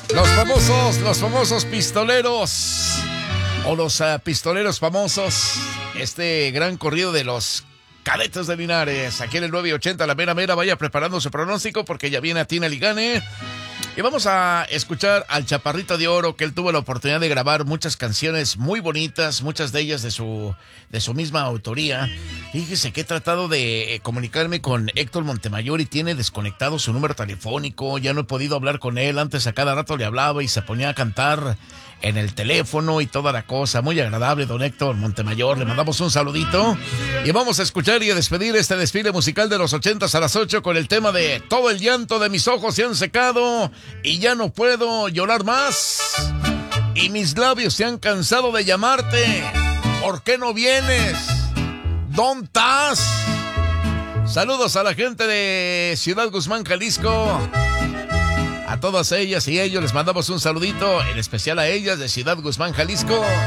Los famosos pistoleros o los pistoleros famosos. Este gran corrido de los Cadetes de Linares. Aquí en el 980, la mera mera. Vaya preparando su pronóstico porque ya viene Tina Ligane. Y vamos a escuchar al Chaparrito de Oro, que él tuvo la oportunidad de grabar muchas canciones muy bonitas, muchas de ellas de su misma autoría. Fíjese que he tratado de comunicarme con Héctor Montemayor y tiene desconectado su número telefónico. Ya no he podido hablar con él. Antes a cada rato le hablaba y se ponía a cantar en el teléfono y toda la cosa. Muy agradable, don Héctor Montemayor. Le mandamos un saludito. Y vamos a escuchar y a despedir este desfile musical de los 80s a las 8 con el tema de Todo el llanto de mis ojos se han secado y ya no puedo llorar más. Y mis labios se han cansado de llamarte. ¿Por qué no vienes? ¿Dónde estás? Saludos a la gente de Ciudad Guzmán, Jalisco. A todas ellas y ellos les mandamos un saludito, en especial a ellas de Ciudad Guzmán, Jalisco.